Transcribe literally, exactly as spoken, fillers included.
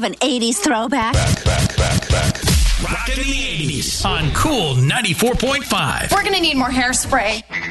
of an eighties throwback? Back, back, back, back. Rockin' the eighties on Cool ninety-four point five. We're going to need more hairspray.